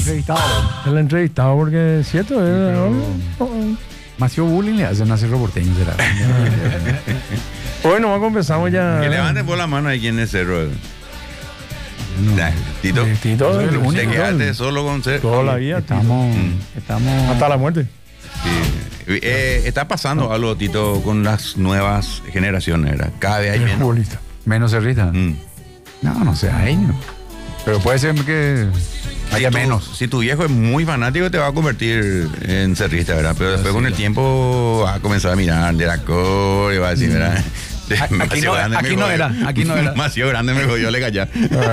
El entrevistado, porque es cierto. Macio bullying le hacen a Cerro Porteño, será. Bueno, comenzamos ya. Que levanten por la mano ahí quien es Cerro. Tito, Tito, te el único. quedaste solo con Cerro. Toda la vida, Estamos. hasta la muerte. Sí. Está pasando algo, Tito, con las nuevas generaciones, ¿verdad? Cada vez hay menos. Futbolista. Menos cerrista. Mm. No sé, ahí no. Pero puede ser que haya menos. Si tu viejo es muy fanático, te va a convertir en cerrista, ¿verdad? Pero después con el tiempo va a comenzar a mirar de la cor y va a decir, ¿verdad? Aquí no era. Demasiado grande me jodió, le callé.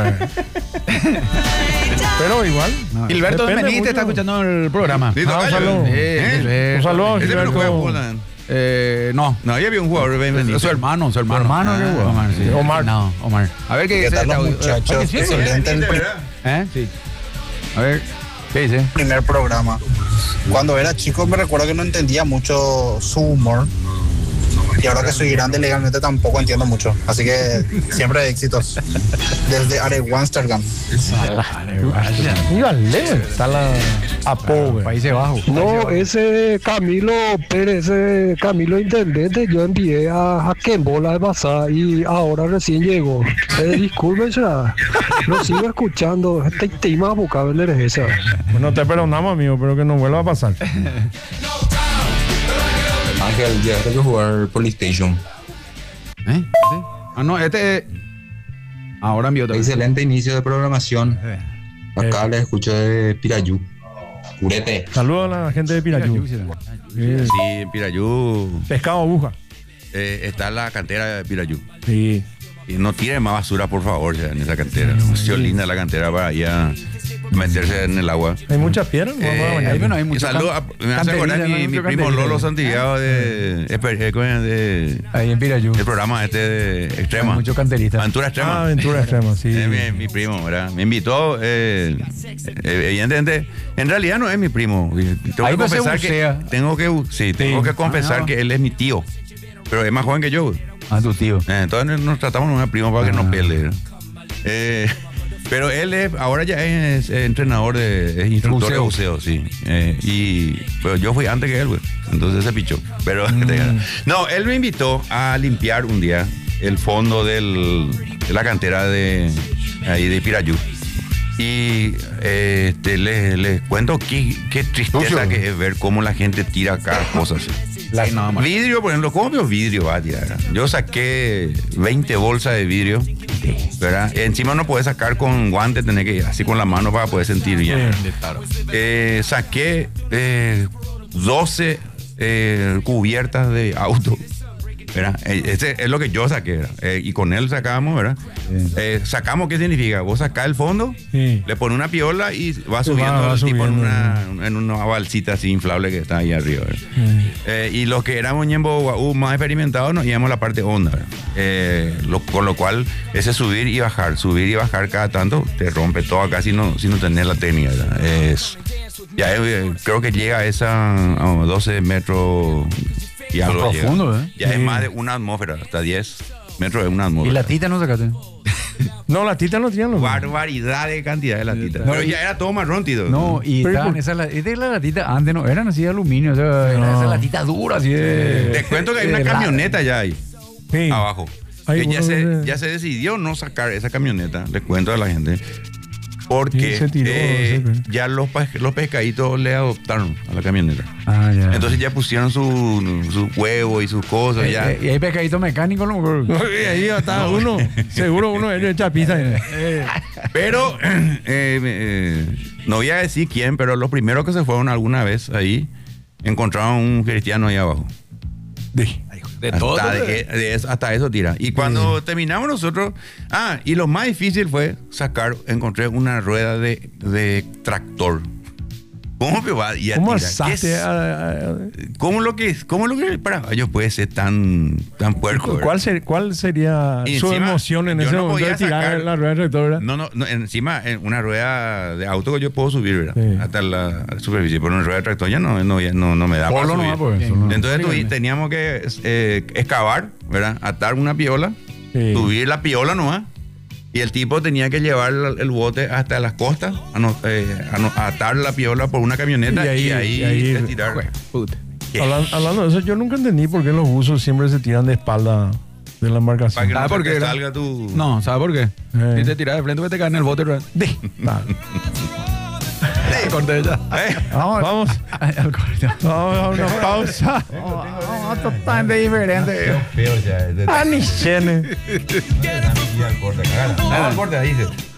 Pero igual. No, Gilberto depende Benítez mucho. está escuchando el programa. Tito, Un callo. saludo. Un saludo, Ese no juega Gilberto. fútbol, ¿no? No. No, ya había un jugador Benítez. Su hermano. Su hermano, qué bueno. Omar, sí. Omar. No, Omar. A ver qué ¿Qué dice. tal los este audio? muchachos? Oye, sí, Excelente el Sí. A ver, ¿qué dice? primer programa. Cuando era chico me recuerdo que no entendía mucho su humor. Y ahora que soy grande legalmente tampoco entiendo mucho. Así que siempre éxitos. Desde Amsterdam. Dígale, está la Apo, Países Bajos. No, ese Camilo Pérez, ese Camilo Intendente, yo envié a Jaquembo la vez pasada y ahora recién llegó. Disculpen, lo sigo escuchando. Este tema vocabulario es esa. Bueno, te perdonamos, amigo, pero que no vuelva a pasar. Ángel, ya tengo que jugar PlayStation. ¿Sí? Ah, no, ahora envió otra vez. Excelente inicio de programación. Acá les escucho de Pirayú. Curete. Saludos a la gente de Pirayú. Sí, en Pirayú Pescado aguja. está la cantera de Pirayú. Sí. Y no tiren más basura, por favor, ya, en esa cantera. Ha sido linda la cantera para ya meterse en el agua. Hay muchas piedras. ¿no? Vamos a bañar. Ahí, bueno, hay Y mucho saludo me hace acordar mi primo Lolo Santiago de ahí en Pirayú. el programa de Extrema. Hay muchos canteristas. Aventura Extrema. Aventura extrema, sí. Es mi primo, ¿verdad? Me invitó, evidentemente, en realidad no es mi primo. Tengo Ahí que no se confesar bucea. tengo que confesar que él es mi tío, pero es más joven que yo. A tu tío. Entonces nos tratamos como primo para que no pelee. Pero él ahora ya es entrenador es instructor de buceo, sí. Pero yo fui antes que él, güey. Entonces se pichó. Pero no, él me invitó a limpiar un día el fondo de la cantera de Pirayú. Y les cuento qué tristeza que es ver cómo la gente tira cada cosa así. Vidrio, por ejemplo, ¿cómo veo vidrio va a tirar? Yo saqué 20 bolsas de vidrio, ¿verdad? Encima no puedes sacar con guantes, tenés que ir así con la mano para poder sentir bien. Saqué 12 cubiertas de auto, ¿verdad? Ese es lo que yo saqué, ¿verdad? Y con él sacamos, ¿verdad? Sacamos, ¿qué significa? Vos sacás el fondo, le pones una piola y va subiendo el tipo en una balsita así inflable que está ahí arriba, ¿verdad? Y los que éramos ñembo más experimentados nos íbamos a la parte honda, ¿verdad? Con lo cual ese subir y bajar cada tanto te rompe todo acá si no tenés la técnica, ¿verdad? Creo que llega a 12 metros y algo profundo, llega. Ya es más de una atmósfera, hasta 10 metros de una atmósfera. ¿Y la tita no sacaste? No, la tita no tiene. Barbaridad de cantidad de latitas. No, pero ya era todo marrón, tío. No, y estaban esas latitas antes no eran así de aluminio, o sea, era esa latita dura así de. Te cuento que hay una camioneta ya ahí, Sí. abajo. Hay Que uno ya se decidió no sacar esa camioneta, les cuento a la gente. Porque Sí, se tiró, sí. ya los pescaditos le adoptaron a la camioneta. Ah, ya. Entonces ya pusieron su huevo y sus cosas. Ya. Y hay pescadito mecánico, ¿no? Ahí está uno. Seguro uno de ellos echa pizza. Pero no voy a decir quién, pero los primeros que se fueron alguna vez ahí encontraron un cristiano ahí abajo. De todo. Hasta eso tira. Y cuando terminamos nosotros, y lo más difícil fue encontré una rueda de tractor. ¿Cómo me va? ¿Cómo alzaste? ¿Cómo lo que para ellos puede ser tan puerco? ¿Cuál sería Y su encima, emoción en yo ese no momento de podía tirar sacar- la rueda del rector, ¿verdad? No, encima en una rueda de auto que yo puedo subir, ¿verdad? Sí. Hasta la superficie, pero una rueda de tractor ya no me da para Polo subir. nomás, pues, eso no. Entonces teníamos que excavar, ¿verdad? Atar una piola, Sí. subir la piola nomás Y el tipo tenía que llevar el bote hasta las costas, atar la piola por una camioneta y ahí tirar. Hablando de eso, yo nunca entendí por qué los buzos siempre se tiran de espalda de la embarcación. Para que ¿Sabe no por qué? salga tu... No, ¿sabes por qué? Si te tiras de frente, pues te cae en el bote. Corte ya. Vamos Al corte. a una pausa. Totalmente diferente. Feo ya. Anichene. Al corte, ahí dice.